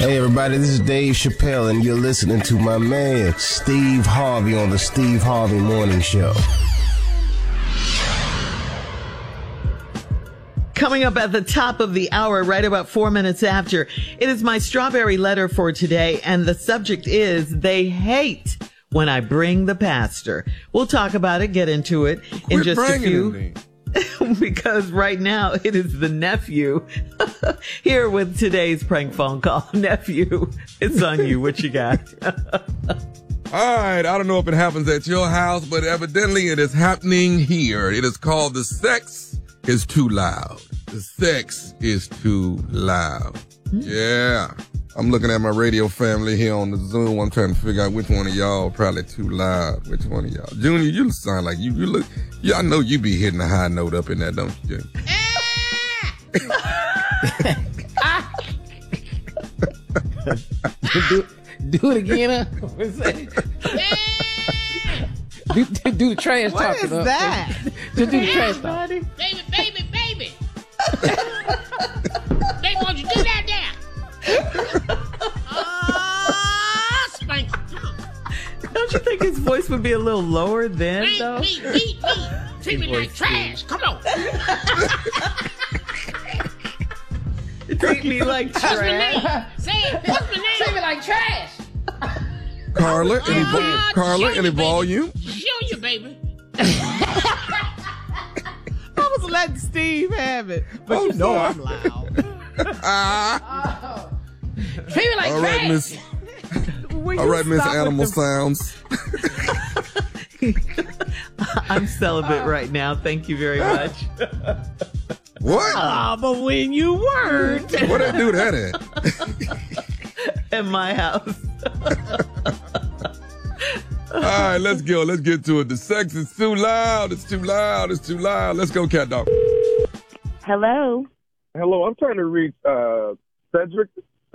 Hey everybody, this is Dave Chappelle and you're listening to my man Steve Harvey on the Steve Harvey Morning Show. Coming up at the top of the hour, right about 4 minutes after, it is my strawberry letter for today, and the subject is They Hate When I Bring the Pastor. We'll talk about it, get into it in just a few. Because right now it is the nephew here with today's prank phone call. Nephew, it's on you. What you got? All right. I don't know if it happens at your house, but evidently it is happening here. It is called The Sex Is Too Loud. The sex is too loud. Yeah. I'm looking at my radio family here on the Zoom. I'm trying to figure out which one of y'all probably too loud. Which one of y'all? Junior, you sound like you look. Yeah, I know you be hitting a high note up in that, don't you, Junior? do it again, huh? do the trash what talking. What is that? Just do the trash talking. Baby. They want you to do that there. Spank. Don't you think his voice would be a little lower then, though? Me. Treat me like trash. Come on. Treat me like trash. Say it. What's my name? Treat me like trash. Carla, any volume? Show you, baby. I was letting Steve have it, but you know I'm loud. Treat me like all right, trash. All right, Miss Animal Sounds. I'm celibate right now. Thank you very much. What? But when you weren't. What did I do that at? At my house. All right, let's go. Let's get to it. The sex is too loud. It's too loud. Let's go, cat dog. Hello. Hello, I'm trying to reach Cedric.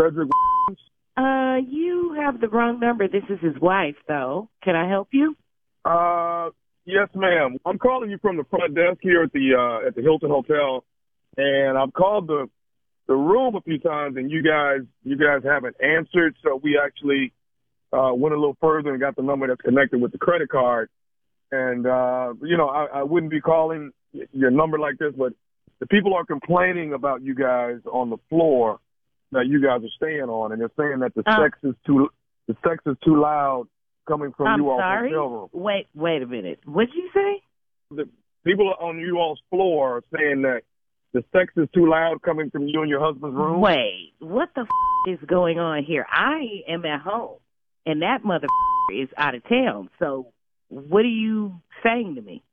You have the wrong number. This is his wife, though. Can I help you? Yes, ma'am. I'm calling you from the front desk here at the Hilton Hotel, and I've called the room a few times, and you guys haven't answered. So we actually went a little further and got the number that's connected with the credit card. And I wouldn't be calling your number like this, but the people are complaining about you guys on the floor that you guys are staying on, and they're saying that the sex is too loud coming from you all hotel room. Wait a minute. What'd you say? The people on you all's floor are saying that the sex is too loud coming from you and your husband's room. Wait, what the is going on here? I am at home, and that mother is out of town. So what are you saying to me?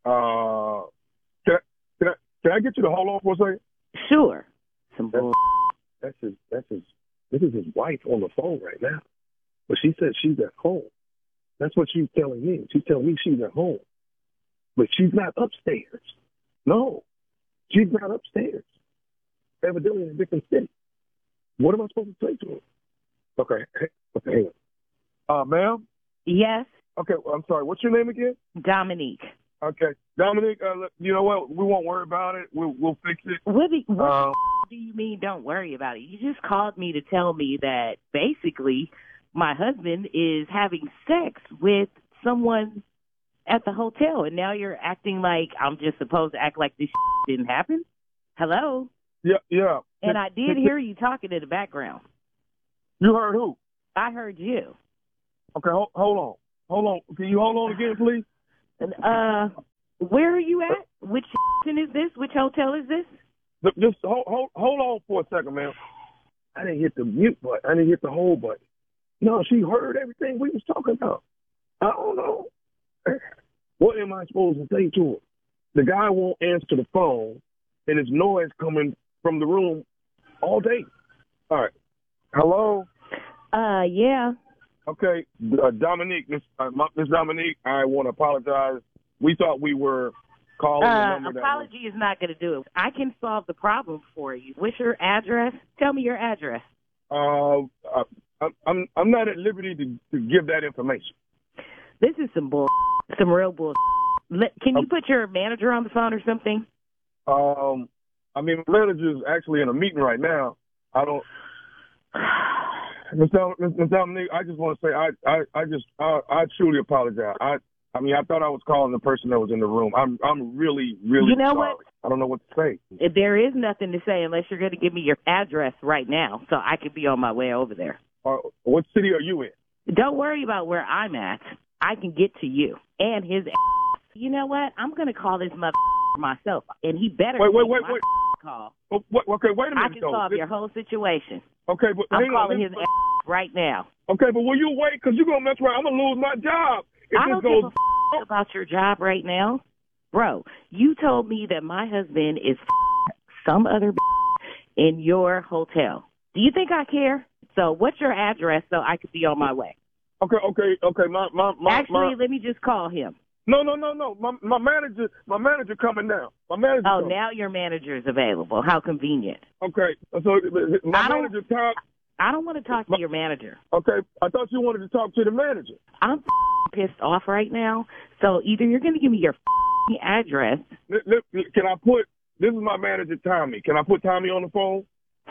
Can I get you to hold on for a second? Sure. Some bull. This is his wife on the phone right now. But she said she's at home. That's what she's telling me. She's telling me she's at home. But she's not upstairs. No. She's not upstairs. Evidently in a different city. What am I supposed to say to her? Okay, hang on. Ma'am? Yes? Okay, I'm sorry. What's your name again? Dominique. Okay. Dominique, you know what? We won't worry about it. We'll fix it. What do you mean don't worry about it? You just called me to tell me that basically my husband is having sex with someone at the hotel, and now you're acting like I'm just supposed to act like this didn't happen? Hello? Yeah. And I did hear you talking in the background. You heard who? I heard you. Okay, hold on. Can you hold on again, please? Where are you at? Which is this? Which hotel is this? Just hold on for a second, ma'am. I didn't hit the mute button. I didn't hit the hold button. No, she heard everything we was talking about. I don't know. What am I supposed to say to her? The guy won't answer the phone, and there's noise coming from the room all day. All right. Hello? Yeah. Okay, Dominique, Miss Dominique, I want to apologize. We thought we were calling the number. Apology is not going to do it. I can solve the problem for you. What's your address? Tell me your address. I'm not at liberty to give that information. This is some bull, some real bull. Can you put your manager on the phone or something? My manager's actually in a meeting right now. I don't. Mr. Dominique, I just want to say I truly apologize. I mean, I thought I was calling the person that was in the room. I'm really, really You know sorry. what? I don't know what to say. There is nothing to say unless you're going to give me your address right now so I could be on my way over there. What city are you in? Don't worry about where I'm at. I can get to you and his ass. You know what? I'm going to call this mother myself, and he better Wait. call. Okay, wait a minute. I can solve your whole situation. Okay, but I'm hang calling on. his ass right now. Okay, but will you wait? Because you're going to mess around. I'm going to lose my job. If I this don't goes... give a about your job right now. Bro, you told me that my husband is some other in your hotel. Do you think I care? So what's your address so I could be on my way? Okay. Actually, let me just call him. No. My manager coming now. My manager. Oh, coming. now your manager is available. How convenient. Okay, so my manager talk. I don't want to talk to your manager. Okay, I thought you wanted to talk to the manager. I'm pissed off right now. So either you're going to give me your address. Can I put? This is my manager, Tommy. Can I put Tommy on the phone?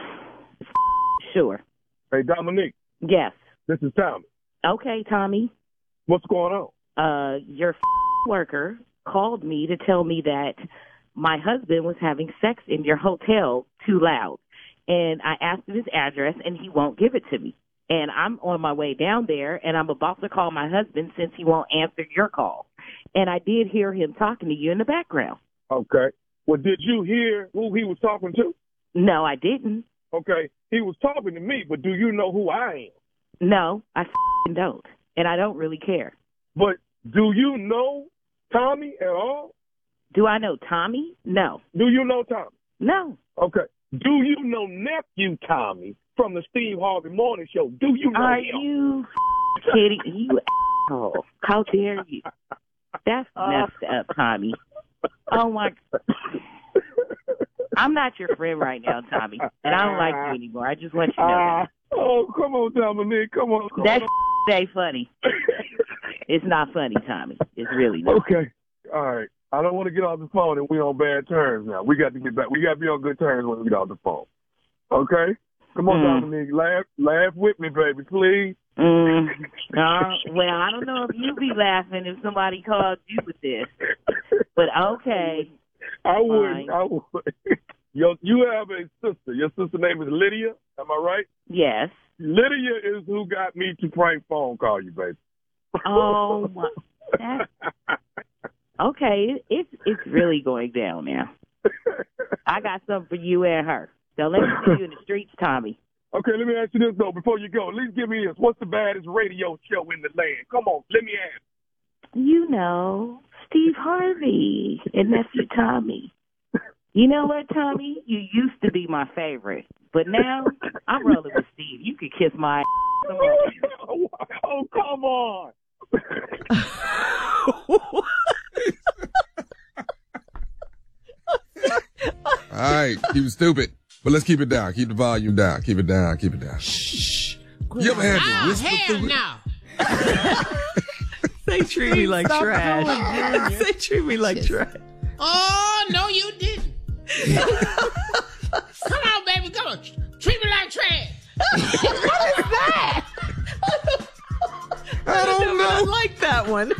Sure. Hey, Dominique. Yes. This is Tommy. Okay, Tommy. What's going on? Your worker called me to tell me that my husband was having sex in your hotel too loud. And I asked him his address, and he won't give it to me. And I'm on my way down there, and I'm about to call my husband since he won't answer your call. And I did hear him talking to you in the background. Okay. Well, did you hear who he was talking to? No, I didn't. Okay. He was talking to me, but do you know who I am? No, I don't. And I don't really care. But do you know Tommy at all? Do I know Tommy? No. Do you know Tommy? No. Okay. Do you know nephew Tommy from the Steve Harvey Morning Show? Do you know Are him? you kidding? You asshole. How dare you? That's messed up, Tommy. Oh, my God. I'm not your friend right now, Tommy. And I don't like you anymore. I just want you to know that. Oh, come on, Dominique. Come on. That ain't funny. It's not funny, Tommy. It's really not. Okay. All right. I don't want to get off the phone and we're on bad terms now. We got to get back. We got to be on good terms when we get off the phone. Okay? Come on, Dominique. Laugh with me, baby, please. Well, I don't know if you'd be laughing if somebody called you with this. But okay. I would. You have a sister. Your sister's name is Lydia. Am I right? Yes. Lydia is who got me to prank phone call you, baby. Oh, my. Okay, it's really going down now. I got something for you and her. So let me see you in the streets, Tommy. Okay, let me ask you this, though, before you go. At least give me this. What's the baddest radio show in the land? Come on, let me ask. You know, Steve Harvey and nephew Tommy. You know what, Tommy? You used to be my favorite. But now, I'm rolling with Steve. You could kiss my ass. Oh, come on. All right, keep it stupid. But let's keep it down. Keep the volume down. Keep it down. Keep it down. Shh. You ever had to whisper through it? They treat me like trash. They treat me like trash. Oh, no, you didn't. Come on, baby. Come on. Treat me like trash. What is that? I don't know. I like that one.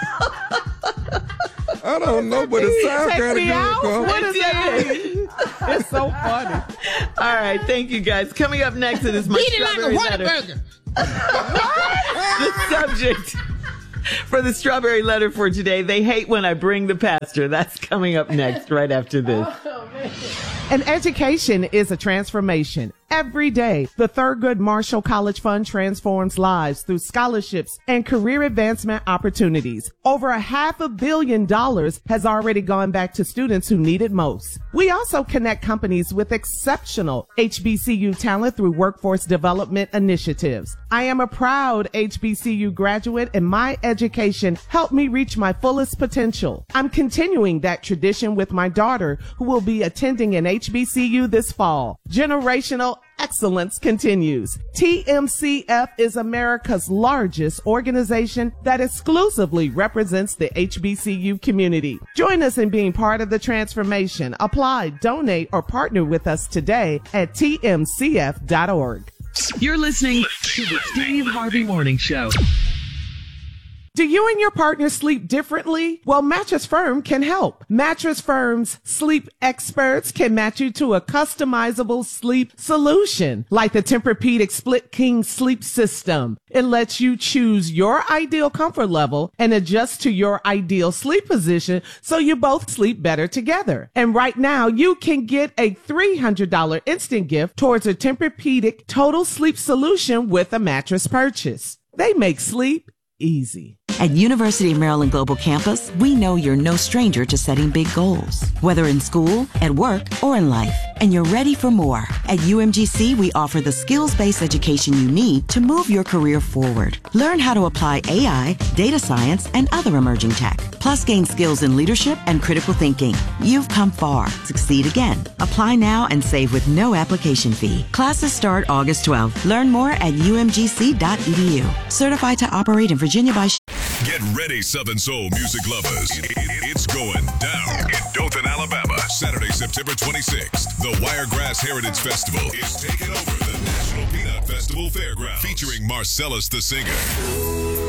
I don't know, but it sounds kind of good. Carl. What is that? It's so funny. All right, thank you guys. Coming up next, it is my Eat it like a strawberry letter. Whataburger. The subject for the strawberry letter for today: they hate when I bring the pastor. That's coming up next, right after this. An education is a transformation. Every day, the Thurgood Marshall College Fund transforms lives through scholarships and career advancement opportunities. Over $500 million has already gone back to students who need it most. We also connect companies with exceptional HBCU talent through workforce development initiatives. I am a proud HBCU graduate, and my education helped me reach my fullest potential. I'm continuing that tradition with my daughter, who will be attending an HBCU this fall. Generational excellence continues. TMCF is America's largest organization that exclusively represents the HBCU community. Join us in being part of the transformation. Apply, donate, or partner with us today at tmcf.org. You're listening to the Steve Harvey Morning Show. Do you and your partner sleep differently? Well, Mattress Firm can help. Mattress Firm's sleep experts can match you to a customizable sleep solution, like the Tempur-Pedic Split King Sleep System. It lets you choose your ideal comfort level and adjust to your ideal sleep position so you both sleep better together. And right now, you can get a $300 instant gift towards a Tempur-Pedic Total Sleep Solution with a mattress purchase. They make sleep easy. At University of Maryland Global Campus, we know you're no stranger to setting big goals, whether in school, at work, or in life. And you're ready for more. At UMGC, we offer the skills-based education you need to move your career forward. Learn how to apply AI, data science, and other emerging tech. Plus, gain skills in leadership and critical thinking. You've come far. Succeed again. Apply now and save with no application fee. Classes start August 12th. Learn more at umgc.edu. Certified to operate in Virginia by... Get ready, Southern Soul music lovers. It's going down in Dothan, Alabama. Saturday, September 26th. The Wiregrass Heritage Festival is taking over the National Peanut Festival Fairgrounds. Featuring Marcellus the Singer.